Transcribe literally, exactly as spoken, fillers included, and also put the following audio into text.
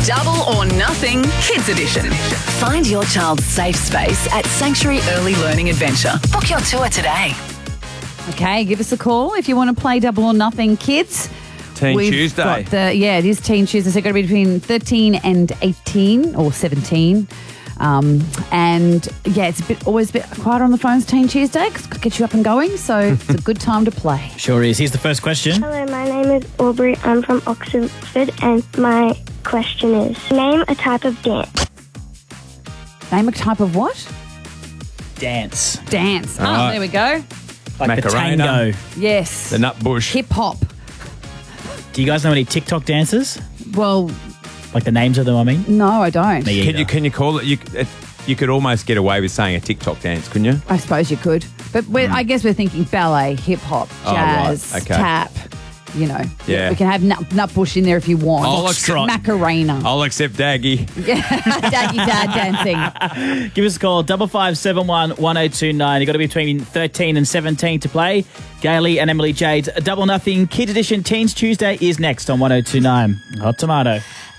Double or Nothing Kids Edition. Find your child's safe space at Sanctuary Early Learning Adventure. Book your tour today. Okay, give us a call if you want to play Double or Nothing Kids. Teen We've Tuesday. got the, yeah, it is Teen Tuesday. So it's going to be between thirteen and eighteen or seventeen. Um, and yeah, it's a bit always a bit quieter on the phones Teen Tuesday because it gets you up and going. So it's a good time to play. Sure is. Here's the first question. Hello, my name is Aubrey. I'm from Oxford, and my question is, name a type of dance. Name a type of what? Dance. Dance. All oh, right. there we go. Like Macarena. the tango. Yes. The nut bush. Hip hop. Do you guys know any TikTok dances? Well, Like the names of them, I mean? no, I don't. Me Can either. you can you call it? You it, you could almost get away with saying a TikTok dance, couldn't you? I suppose you could. But we're, I guess we're thinking ballet, hip hop, Oh, right. jazz, Okay. tap. You know, Yeah. we can have nut, nut bush in there if you want. I'll accept- Macarena. I'll accept Daggy. Daggy dad dancing. Give us a call, double five seven one one zero two nine. You've got to be between thirteen and seventeen to play. Gailey and Emily Jade's Double Nothing Kids Edition Teens Tuesday is next on one zero two nine. Hot Tomato.